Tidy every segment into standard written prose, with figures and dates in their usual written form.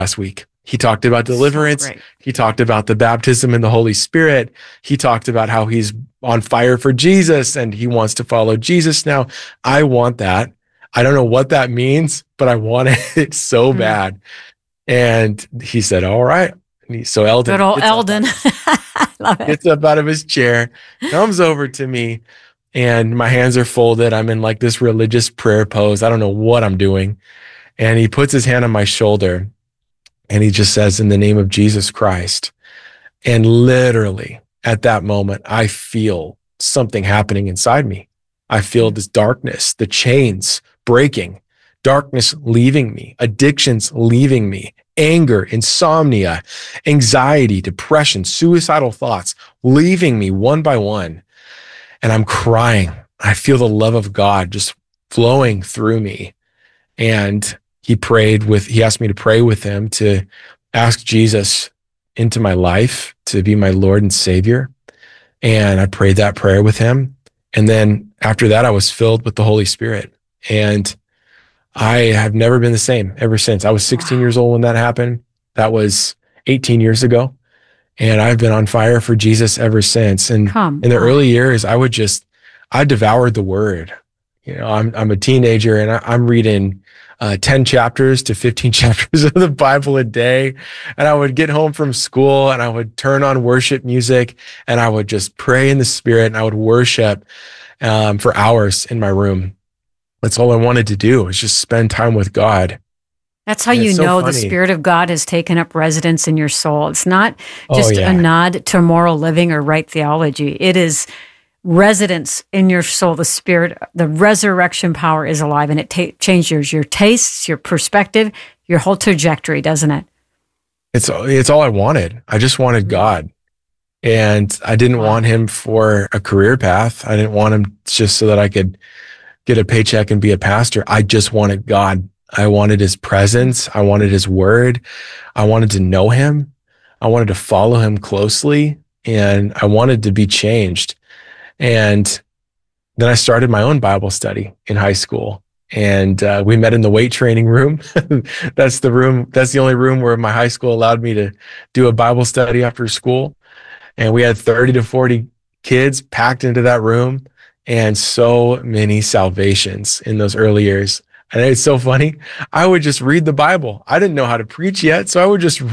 last week. He talked about deliverance. So great. He talked about the baptism in the Holy Spirit. He talked about how he's on fire for Jesus and he wants to follow Jesus now. I want that. I don't know what that means, but I want it so bad. And he said, all right. So Eldon. Good old Eldon. I love it. Gets up out of his chair, comes over to me, and my hands are folded. I'm in like this religious prayer pose. I don't know what I'm doing. And he puts his hand on my shoulder and he just says, in the name of Jesus Christ. And literally at that moment, I feel something happening inside me. I feel this darkness, the chains breaking, darkness leaving me, addictions leaving me, anger, insomnia, anxiety, depression, suicidal thoughts leaving me one by one. And I'm crying. I feel the love of God just flowing through me. And he asked me to pray with him, to ask Jesus into my life to be my Lord and Savior. And I prayed that prayer with him. And then after that, I was filled with the Holy Spirit. And I have never been the same ever since. I was 16 years old when that happened. That was 18 years ago. And I've been on fire for Jesus ever since. And in the early years, I devoured the word. You know, I'm a teenager and I'm reading 10 chapters to 15 chapters of the Bible a day. And I would get home from school and I would turn on worship music and I would just pray in the Spirit and I would worship for hours in my room. That's all I wanted to do, was just spend time with God. That's how you know the Spirit of God has taken up residence in your soul. It's not just a nod to moral living or right theology. It is residence in your soul. The Spirit, the resurrection power is alive, and it changes your tastes, your perspective, your whole trajectory, doesn't it? It's all I wanted. I just wanted God. And I didn't want him for a career path. I didn't want him just so that I could get a paycheck and be a pastor. I just wanted God. I wanted his presence. I wanted his word. I wanted to know him. I wanted to follow him closely, and I wanted to be changed. And then I started my own Bible study in high school, and we met in the weight training room. That's the only room where my high school allowed me to do a Bible study after school. And we had 30 to 40 kids packed into that room, and so many salvations in those early years. And it's so funny. I would just read the Bible. I didn't know how to preach yet, so I would just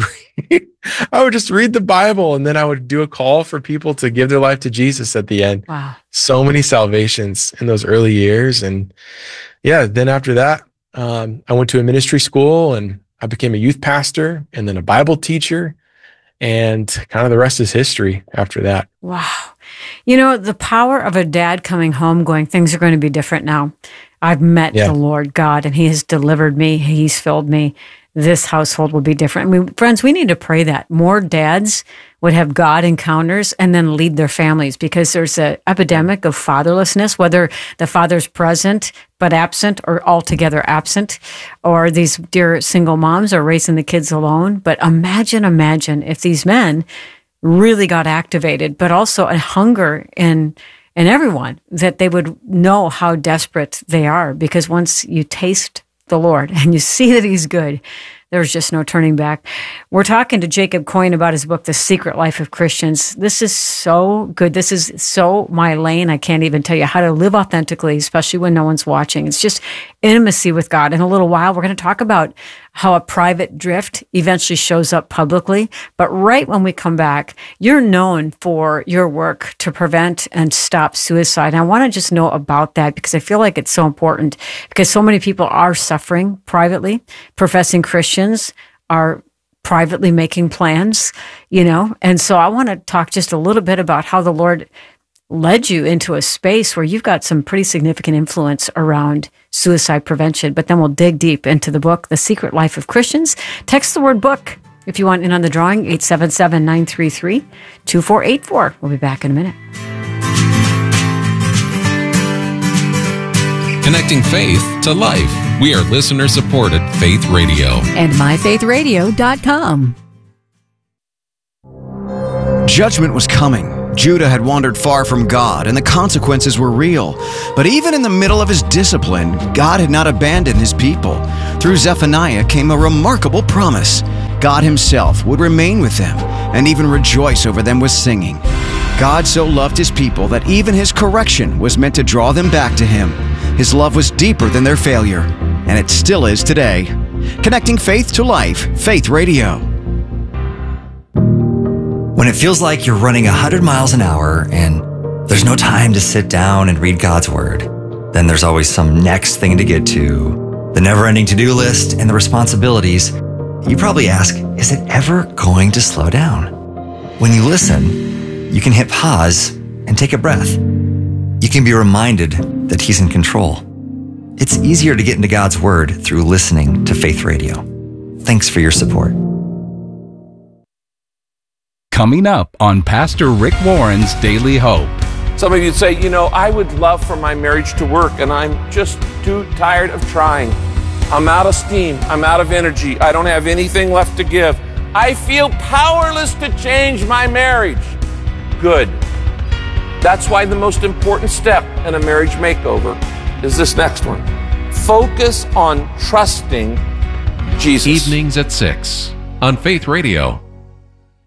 read the Bible, and then I would do a call for people to give their life to Jesus at the end. Wow. So many salvations in those early years. And then after that, I went to a ministry school and I became a youth pastor and then a Bible teacher, and kind of the rest is history after that. Wow. You know, the power of a dad coming home going, things are going to be different now. I've met the Lord God, and he has delivered me. He's filled me. This household will be different. I mean, friends, we need to pray that more dads would have God encounters and then lead their families, because there's an epidemic of fatherlessness, whether the father's present but absent or altogether absent, or these dear single moms are raising the kids alone. But imagine if these men really got activated, but also a hunger in everyone, that they would know how desperate they are. Because once you taste the Lord and you see that he's good, there's just no turning back. We're talking to Jacob Coyne about his book, The Secret Life of Christians. This is so good. This is so my lane. I can't even tell you how to live authentically, especially when no one's watching. It's just intimacy with God. In a little while, we're going to talk about how a private drift eventually shows up publicly. But right when we come back, you're known for your work to prevent and stop suicide. And I want to just know about that, because I feel like it's so important, because so many people are suffering privately. Professing Christians are privately making plans, and so I want to talk just a little bit about how the Lord led you into a space where you've got some pretty significant influence around suicide prevention. But then we'll dig deep into the book, The Secret Life of Christians. Text the word book if you want in on the drawing, 877-933-2484. We'll be back in a minute. Connecting faith to life. We are listener-supported Faith Radio. And myfaithradio.com. Judgment was coming. Judah had wandered far from God, and the consequences were real. But even in the middle of his discipline, God had not abandoned his people. Through Zephaniah came a remarkable promise. God himself would remain with them and even rejoice over them with singing. God so loved his people that even his correction was meant to draw them back to him. His love was deeper than their failure, and it still is today. Connecting faith to life, Faith Radio. When it feels like you're running 100 miles an hour and there's no time to sit down and read God's Word, then there's always some next thing to get to, the never-ending to-do list and the responsibilities. You probably ask, is it ever going to slow down? When you listen, you can hit pause and take a breath. You can be reminded that He's in control. It's easier to get into God's Word through listening to Faith Radio. Thanks for your support. Coming up on Pastor Rick Warren's Daily Hope. Some of you say, I would love for my marriage to work, and I'm just too tired of trying. I'm out of steam. I'm out of energy. I don't have anything left to give. I feel powerless to change my marriage. Good. That's why the most important step in a marriage makeover is this next one. Focus on trusting Jesus. Evenings at 6 on Faith Radio.